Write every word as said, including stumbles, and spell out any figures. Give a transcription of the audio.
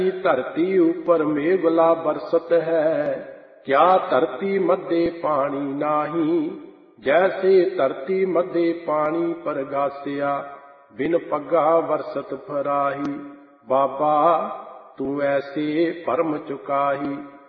धरती ऊपर मेघला बरसत है, क्या धरती मध्य पानी नाही। जैसे धरती मध्य पानी पर गासिया, बिन पग्गा बरसत फराही। बाबा तू ऐसे भरम चुकाही,